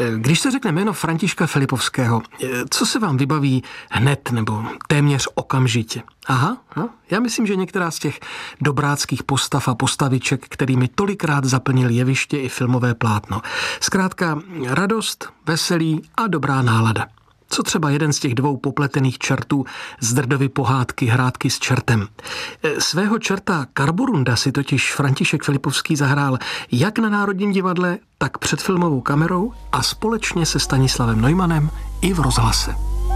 Když se řekne jméno Františka Filipovského, co se vám vybaví hned nebo téměř okamžitě? Aha, já myslím, že některá z těch dobráckých postav a postaviček, kterými tolikrát zaplnil jeviště i filmové plátno. Zkrátka radost, veselí a dobrá nálada. Co třeba jeden z těch dvou popletených čertů z Drdovy pohádky Hrátky s čertem. Svého čerta Karborunda si totiž František Filipovský zahrál jak na Národním divadle, tak před filmovou kamerou a společně se Stanislavem Neumannem i v rozhlase.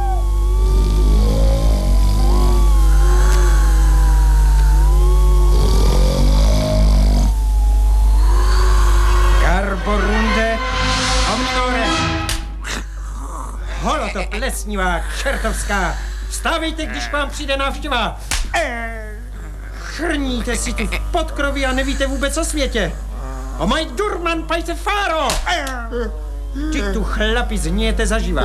Karborunde omnore. Holoto plesnivá, čertovská. Vstávejte, když vám přijde návštěva. Chrníte si tu v podkroví a nevíte vůbec o světě. O maj durman pajte fáro. Ty tu chlapi zníjete zaživa.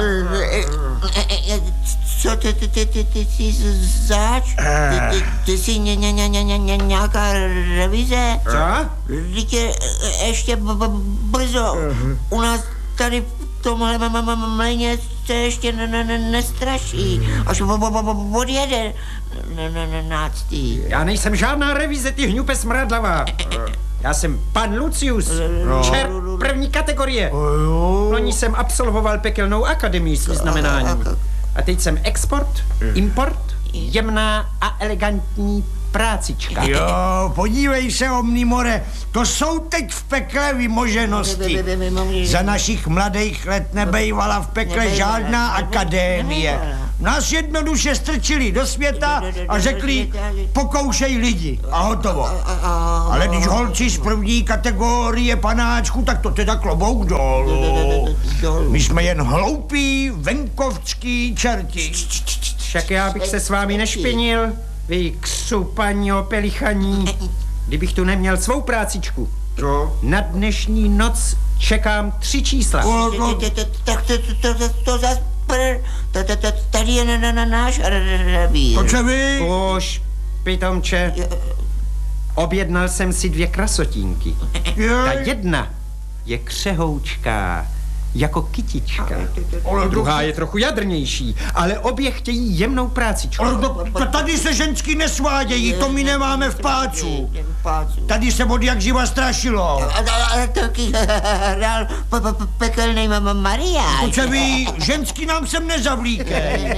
Co ty zač? Ty jsi nějaká revize? Co? Dítě ještě brzo. U nás tady v tomhle mléně se ještě nestraší. Až odjede náctí. Já nejsem žádná revize, ty hňupe smradlavá. Já jsem pan Lucius, čert první kategorie. Loni jsem absolvoval pekelnou akademii s vyznamenáním. A teď jsem export, import, jemná a elegantní prácička. Jo, podívej se, Omnimore, to jsou teď v pekle vymoženosti. Za našich mladých let nebejvala v pekle žádná akadémie. Nás jednoduše strčili do světa a řekli, pokoušej lidi a hotovo. Ale když holci z první kategorie panáčku, tak to teda klobouk dolů. My jsme jen hloupí, venkovský čerti. Však já bych se s vámi nešpinil, vy křupaní opelichaní. Kdybych tu neměl svou prácičku. Na dnešní noc čekám 3 čísla. Tak to zas tady je na náš revír. To co vy? Už, pitomče. Objednal jsem si 2 krasotínky. Ta jedna je křehoučká, jako kytička. Druhá je trochu jadrnější, ale obě chtějí jemnou prácičku. Tady se ženský nesvádějí, to my nemáme v pácu. Tady se od jak živa strašilo. Ale taky hrál pekelnej Mariáš. To co vy, ženský nám sem nezavlíkej.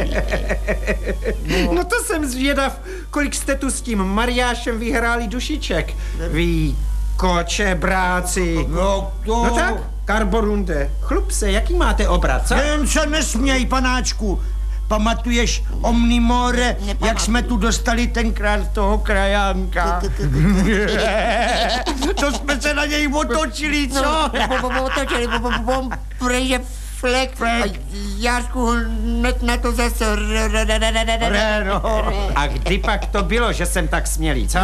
No to jsem zvědav, kolik jste tu s tím Mariášem vyhráli dušiček. Vy koče, bráci. No tak, Karborunde, chlup se, jaký máte obrat, co? Jen se nesměj, panáčku. Pamatuješ, Omnimore, jak jsme tu dostali tenkrát toho krajánka? To jsme se na něj otočili, co? Otočili, protože flek a Jášku hned na to zase A kdy pak to bylo, že jsem tak smělý, co?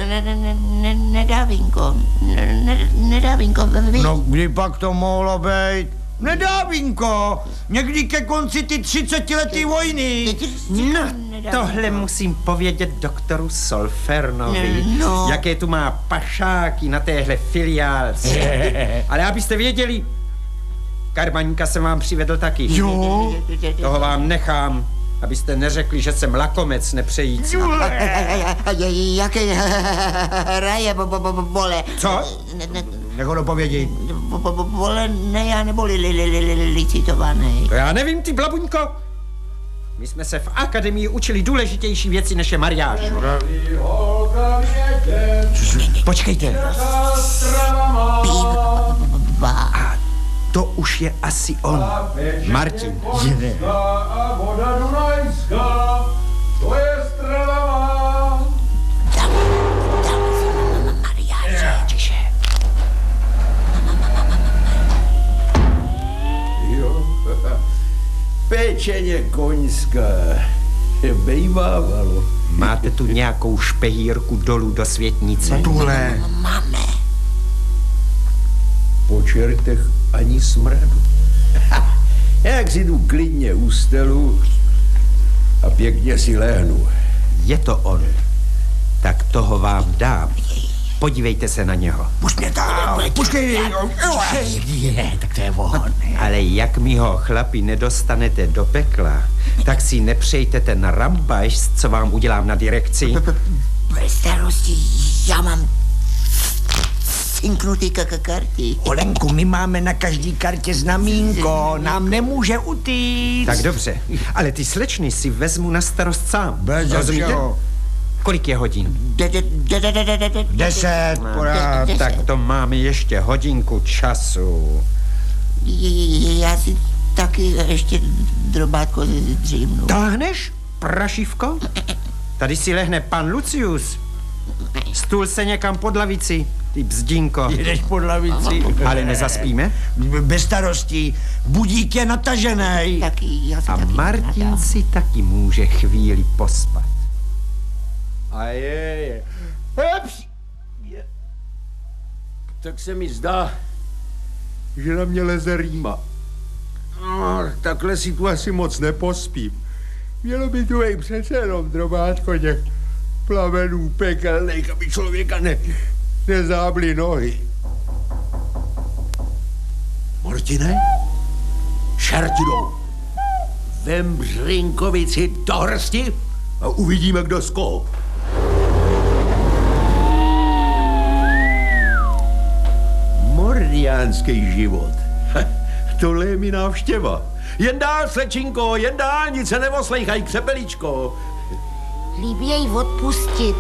Nedávinko. No, kdy pak to mohlo být? Nedávinko, někdy ke konci ty 30letý vojny. No, tohle musím povědět doktoru Solfernovi, jaké tu má pašáky na téhle filiálce. Ale abyste věděli, Karbaníka jsem vám přivedl taky. Jo. Toho vám nechám, abyste neřekli, že jsem lakomec nepřející. Jaké hraje bole. Co? Nech ho dopovědět. Vole, ne, já neboli licitovaný. To já nevím, ty blabuňko. My jsme se v akademii učili důležitější věci, než je mariáž. Počkejte. A to už je asi on. Martin. Voda Dunajská, to je strava má. Tiše. Pečeně koňská, bejvávalo. Máte tu nějakou špehírku dolů do Světnice? Tuhle. Máme. Po čertech ani smradu. Jak si jdu klidně u stelu a pěkně si lehnu. Je to on. Tak toho vám dám. Podívejte se na něho. Pušť mě tam, puštěj. Tak to je on. Ale jak mi ho, chlapi, nedostanete do pekla, tak si nepřejte ten rambajs, co vám udělám na direkci. Bez starosti, já mám cinknutý karty. Olenku, my máme na každý kartě znamínko, nám nemůže utíct. Tak dobře, ale ty slečny si vezmu na starost sám. Bez rozumíte? všeho. Kolik je hodin? 10, pořád. Tak to máme ještě hodinku času. Já si taky ještě drobátko dřímnu. Táhneš, prašivko? Tady si lehne pan Lucius. Stůl se někam pod lavici, ty bzdinko. Jedeš pod lavici. Ale nezaspíme? Bez starostí, budík je natažený. Taky, já si A taky Martin nadám. si taky může chvíli pospat. A je. Heps! Tak se mi zdá, že na mě leze rýma. No, takhle si tu asi moc nepospím. Mělo by tu přece jenom drobátko těch plamenů pekelných, aby člověka nezábly nohy. Martine? Šertidou, vem Břinkovici do hrsti a uvidíme, kdo z koho. Mordiánský život. Tohle je mi návštěva. Jen dál, slečinko, jen dál, nic se nevoslejchaj, křepeličko. Líbí jej odpustit.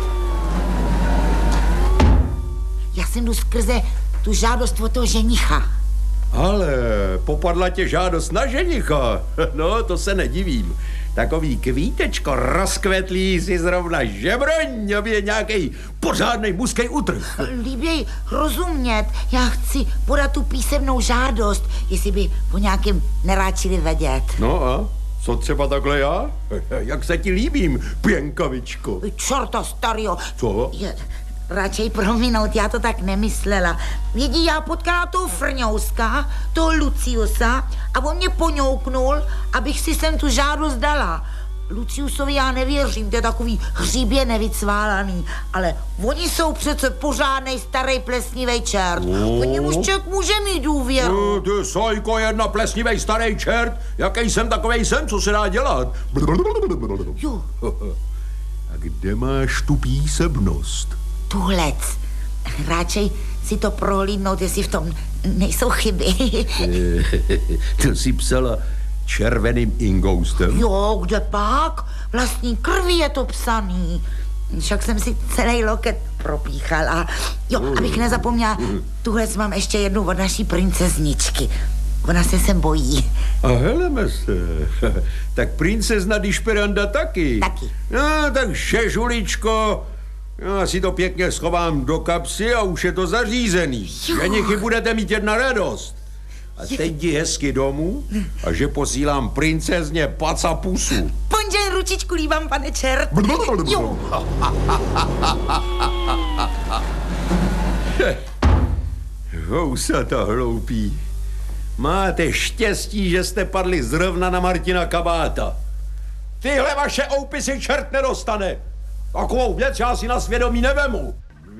Já jsem jdu skrze tu žádost od toho ženicha. Ale popadla tě žádost na ženicha. No, to se nedivím. Takový kvítečko rozkvetlý si zrovna žebroň, aby je nějakej pořádnej muskej utrh. Líbí jej rozumět. Já chci podat tu písemnou žádost, jestli by o nějakém neráčili vědět. No a co třeba takhle já? Jak se ti líbím, pěnkavičko? Čorta starýho. Co? Radšej prominout, já to tak nemyslela. Vidí, já potkala toho Frňouska, toho Luciusa a on mě poňouknul, abych si sem tu žádost dala. Luciusovi já nevěřím, to je takový hříbě nevycválaný, ale oni jsou přece pořádnej starý plesnivej čert. O němuž člověk může mít důvěru. Ty sojko, jedna plesnivej starý čert, jaký jsem, takovej jsem, co se dá dělat. Jo, A kde máš tu písemnost? tuhlec. Radšej si to prohlídnout, jestli v tom nejsou chyby. To si psala červeným ingoustem? Jo, kde pak? Vlastní krví je to psaný. Však jsem si celý loket propíchal a jo, abych nezapomněla, tuhle mám ještě jednu od naší princezničky. Ona se sem bojí. A heleme se. Tak princezna Dišperanda taky. Taky. No, tak šežuličko, já si to pěkně schovám do kapsy a už je to zařízený. Ženichy budete mít jedna radost. A teď jdi hezky domů a že posílám princezně paca pusu. Ponžen ručičku líbám, pane čert. Jo. Housata hloupí. Máte štěstí, že jste padli zrovna na Martina Kabáta. Tyhle vaše oupy si čert nedostane. Takovou věc já si na svědomí nevemu.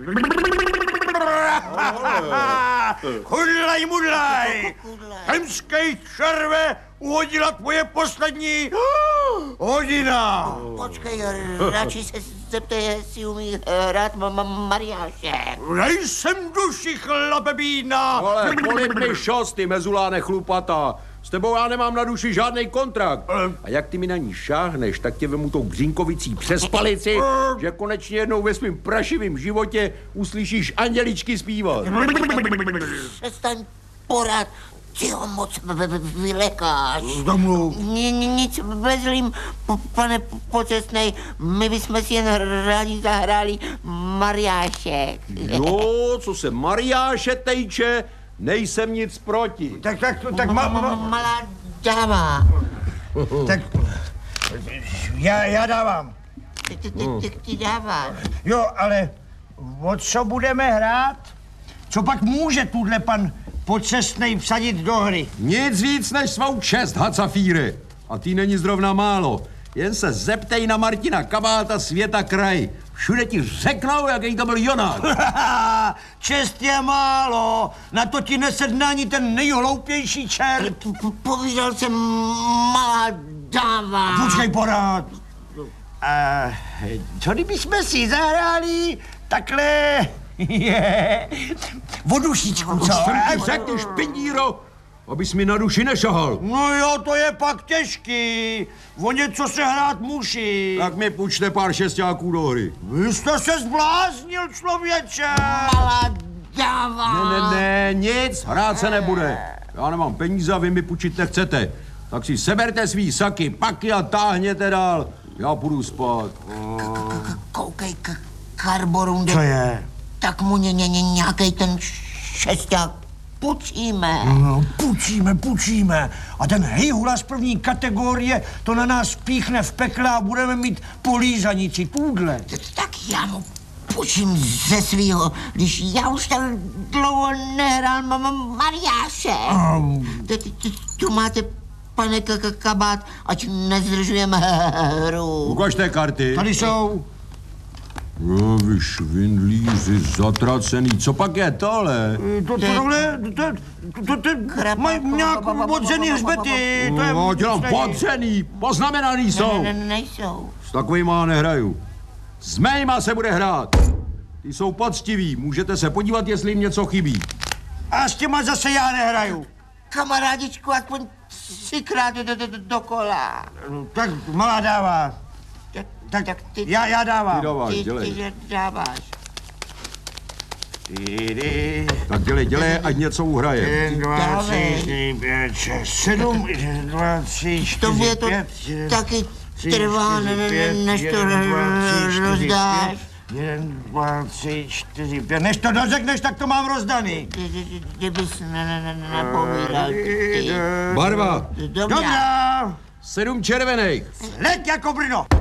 Kudlaj, mudlaj! Zemskej červe uhodila tvoje poslední hodina. Počkej, radši se zeptej, jestli umí hrát mariášek. Nejsem duši, chlape bídna. Ale polib mi šos, ty mezuláne chlupata. S tebou já nemám na duši žádný kontrakt. A jak ty mi na ní šáhneš, tak tě vemu tou Břinkovicí přes palici, že konečně jednou ve svým prašivým životě uslyšíš anděličky zpívat. Přestaň pořád, ty ho moc vylekáš. Domluv. Nic bezlým, pane pocestnej, my bychom si jen rádi zahráli mariášek. Jo, co se Mariáše tejče, nejsem nic proti. Tak Malá dáma. tak já dávám. Ty dáváš. Jo, ale o co budeme hrát? Co pak může tuhle pan pocestnej vsadit do hry? Nic víc než svou čest, Hacafíry. A ty není zrovna málo. Jen se zeptej na Martina Kabáta, světa kraj. Všude ti řeknou, jaký to byl Jonák. Čest je málo, na to ti nesedne ani ten nejhloupější čert. Povídal jsem malá dáva. Počkej pořád. Co kdybychom si zahráli takhle vodušičku, co? Jsem ti řekl, ty špindíro, abys mi na duši nešahal. No jo, to je pak těžký. O něco se hrát musí. Tak mi půjčte pár šestáků do hry. Vy jste se zbláznil, člověče. Malá dáva. Ne, nic, hrát se nebude. Já nemám peníze a vy mi půjčit nechcete. Tak si seberte svý saky, paky a táhněte dál. Já půjdu spát. Koukej, Karborunde. Co je? Tak mu nějakej ten šesták půjčíme. No, půjčíme. A ten hejhula z první kategorie to na nás píchne v pekle a budeme mít polízanici, tůdle. Tak já mu půjčím ze svýho, když já už tak dlouho nehrál Mariáše. Tu máte, pane Kabát, ať nezdržujeme hru. Ukažte karty. Tady jsou. No, vy švindlíři, zatracený. Co pak je tohle? To mají nějakou bodzený hřbety. To je No, dělám podřený, poznamenaný jsou. Nejsou. S takovýma nehraju. S mýma se bude hrát. Ty jsou poctiví, můžete se podívat, jestli jim něco chybí. A s těma zase já nehraju. Kamarádičku, aspoň 3krát dokola. Tak malá dává. Tak ty... Já dávám. Ty dáváš, dělej. Ty dáváš. Tak dělej, ať něco uhraje. 1, 2, 3, 4, 5, 6, 7, 1, 2, 3, 4, Tobě to 5, taky trvá, než to rozdáš. 1, 2, 3, 4, 5. Než to dořekneš, tak to mám rozdaný. Kdybys nepovídal ty. Barva. Dobrá. Dobrá. 7 červených. Leď jako Brno.